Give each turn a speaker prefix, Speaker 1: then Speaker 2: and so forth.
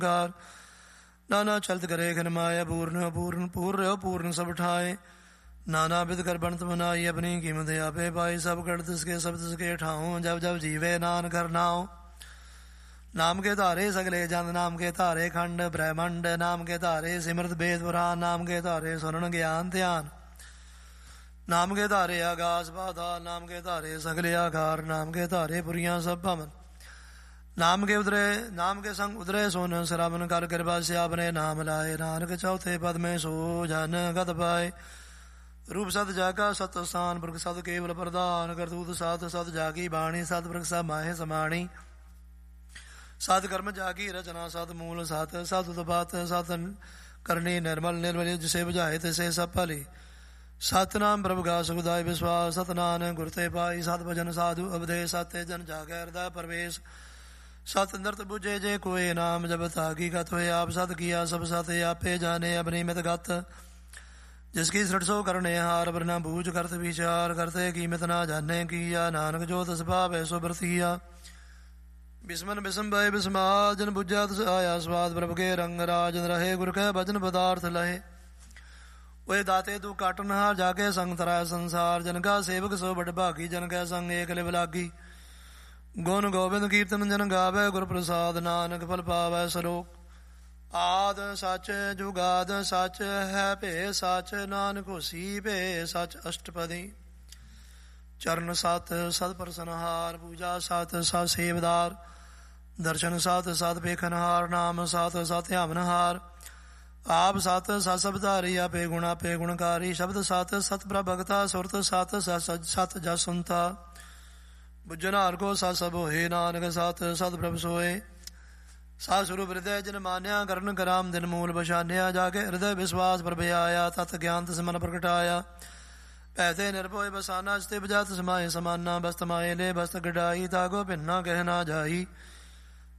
Speaker 1: ਕਾਰ ਨਾਨਾ ਚਲਤ ਕਰੇ ਖਿਨ ਮਾਇਆ ਪੂਰਨ ਅਪੂਰਨ ਪੂਰ ਰਿਓ ਪੂਰਨ ਸਭ ਠਾਏ ਨਾਨਾ ਬਿਦ ਕਰ ਬਣਤ ਮਨਾਈ ਆਪਣੀ ਕੀਮਤ ਆਪੇ ਪਾਈ ਸਭ ਕਰ ਤਿਸਕੇ ਸਭ ਤਿਸਕੇ ਠਾਉ ਜਬ ਜਬ ਜੀਵੇ ਨਾਨਕ ਹਰਨਾਉ ਨਾਮ ਕੇ ਧਾਰੇ ਸਗਲੇ ਜੰਦ ਨਾਮ ਕੇ ਧਾਰੇ ਖੰਡ ਬ੍ਰਹਮੰਡ ਨਾਮ ਕੇ ਧਾਰੇ ਸਿਮਰਤ ਬੇਦ ਪੁਰਾਨ ਨਾਮ ਕੇ ਧਾਰੇ ਸੁਨਣ ਗਿਆਨ ਧਿਆਨ ਨਾਮ ਕੇ ਧਾਰੇ ਆਗਾਸ ਪਾਤਾਲ ਨਾਮ ਕੇ ਧਾਰੇ ਸਗਲੇ ਆਕਾਰ ਨਾਮ ਕੇ ਧਾਰੇ ਪੁਰੀਆਂ ਸਭ ਭਵਨ ਨਾਮ ਕੇ ਉਦਰੇ ਨਾਮ ਕੇ ਸੰਗ ਉਦਰੇ ਸੋਨ ਸਰਾਵਨ ਕਰ ਕਿਰਪਾ ਸੇ ਆਪਨੇ ਨਾਮ ਲਾਏ ਨਾਨਕ ਚੌਥੇ ਪਦ ਮੈਂ ਸੋ ਜਨ ਗਤ ਪਾਏ ਰੂਪ ਸਤ ਜਾਗਾ ਸਤ ਸਥਾਨ ਪੁਰਖ ਸਤ ਕੇਵਲ ਪ੍ਰਧਾਨ ਕਰਤੂਤ ਸਤ ਸਤ ਜਾਗੀ ਬਾਣੀ ਸਤ ਪੁਰਖ ਸਭ ਮਾਹੇ ਸਮਾਣੀ ਸਤ ਕਰਮ ਜਾਗੀ ਰਚਨਾ ਸਤ ਮੂਲ ਸਤ ਸਤ ਉਤਪਾਤ ਸਤ ਕਰਨੀ ਨਿਰਮਲ ਨਿਰਮਲ ਜਿਸੇ ਬੁਝਾਏ ਤਿਸੇ ਸਭ ਭਲੇ ਸਤਨਾਮ ਪ੍ਰਭੁ ਗਾ ਸੁਖਦਾਇ ਵਿਸਵਾਸ ਸਤਨਾਮ ਗੁਰ ਤੇ ਪਾਈ ਸਤ ਭਜਨ ਸਾਧੂ ਉਪਦੇਸ਼ ਸਤੇ ਜਨ ਜਾਗੈ ਹਿਰਦੈ ਪਰਵੇਸ਼ ਸਤ ਅੰਦਰਤ ਬੁਝੇ ਜੇ ਕੋਏ ਨਾਮ ਜਪਤ ਹਕੀਕਤ ਹੋਏ ਆਪ ਸਤ ਕੀਆ ਸਭ ਸਤ ਆਪੇ ਜਾਣੇ ਆਪਣੀ ਮਿਤ ਗਤ ਜਿਸ ਕੀ ਸ੍ਰਿਟ ਸੋ ਕਰਨੇ ਹਾਰ ਵਰਨਾ ਬੂਝ ਕਰਤ ਵਿਚਾਰ ਕਰਤੇ ਕੀਮਤ ਨਾ ਜਾਣੇ ਕੀਆ ਨਾਨਕ ਜੋ ਤਿਸ ਭਾਵੈ ਸੋ ਵਰਤੀਆ ਬਿਸਮਨ ਬਿਸਮ ਬੈ ਬਿਸਮਾ ਜਨ ਬੁਝਾ ਤਿਸ ਆਇਆ ਸਵਾਦ ਪ੍ਰਭ ਕੇ ਰੰਗ ਰਾਜਨ ਰਹੇ ਗੁਰ ਕੈ ਬਚਨ ਪਦਾਰਥ ਲਹੇ ਓਏ ਦਾਤੇ ਤੂੰ ਕਾਟਨ ਹਾਰ ਜਾ ਕੇ ਸੰਗ ਤਰਾ ਸੰਸਾਰ ਜਨ ਕਾ ਸੇਵਕ ਸੋ ਬੜ ਭਾਗੀ ਜਨ ਕੈ ਸੰਗ ਏਕ ਲਿਵ ਲਾਗੀ ਗੁਣ ਗੋਬਿੰਦ ਕੀਰਤਨ ਜਨ ਗਾਵੇ ਗੁਰ ਪ੍ਰਸਾਦ ਨਾਨਕ ਫਲ ਪਾਵੈ ਸਲੋਕ ਆਦ ਸੱਚ ਜੁਗਾਦ ਸੱਚ ਹੈ ਭੇ ਸੱਚ ਨਾਨਕ ਹੋਸੀ ਭੇ ਸੱਚ ਅਸ਼ਟਪਦੀ ਚਰਨ ਸਤ ਸਤ ਪ੍ਰਸਨਹਾਰ ਪੂਜਾ ਸਤ ਸਤ ਸੇਵਦਾਰ ਦਰਸ਼ਨ ਸਤ ਸਤ ਵੇਖਨਹਾਰ ਨਾਮ ਸਤ ਸਤ ਧਿਆਵਨਹਾਰ ਆਪ ਸਤ ਸਤ ਸਬਦਾਰੀ ਆਪੇ ਗੁਣ ਆਪੇ ਗੁਣਕਾਰੀ ਸ਼ਬਦ ਸਤ ਸਤ ਪ੍ਰਭ ਭਗਤਾ ਸੁਰਤ ਸਤ ਸਤ ਸਤ ਜਸ ਸੁਨਤਾ ਬੁੱਝਨਾਰ ਕੋ ਸਤ ਸਭ ਹੋਏ ਨਾਨਕ ਸਤ ਸਤ ਪ੍ਰਭ ਸੋਏ ਸਾ ਸਰੂਪ ਹਿਰਦੈ ਜਨ ਮਾਨਿਆ ਕਰਨ ਕਰਾਮ ਦਿਨ ਮੂਲ ਬਸ਼ਾਨਿਆ ਜਾ ਕੇ ਹਿਰਦੈ ਵਿਸਵਾਸ ਪ੍ਰਭ ਆਇਆ ਤਤ ਗਿਆਨ ਤਿਸ ਮਨ ਪ੍ਰਗਟਾਇਆ ਪੈਸੇ ਨਿਰਭਉ ਬਸਾਨਾ ਸਤੇ ਬਜਾਤ ਸਮਾਏ ਸਮਾਨਾ ਬਸਤ ਮਾਏ ਲੈ ਬਸਤ ਗਡਾਈ ਤਾਗੋ ਭਿੰਨਾ ਕਹਿ ਨਾ ਜਾਈ